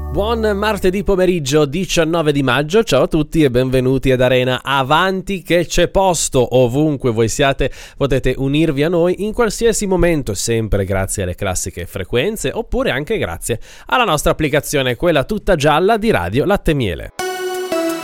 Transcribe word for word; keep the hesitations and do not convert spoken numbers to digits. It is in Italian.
Buon martedì pomeriggio diciannove di maggio, ciao a tutti e benvenuti ad Arena. Avanti che c'è posto, ovunque voi siate potete unirvi a noi in qualsiasi momento, sempre grazie alle classiche frequenze oppure anche grazie alla nostra applicazione, quella tutta gialla di Radio Latte Miele.